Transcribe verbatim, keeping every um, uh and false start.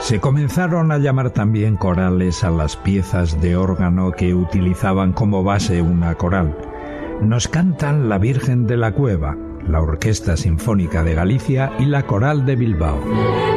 Se comenzaron a llamar también corales a las piezas de órgano que utilizaban como base una coral. Nos cantan la Virgen de la Cueva, la Orquesta Sinfónica de Galicia y la Coral de Bilbao.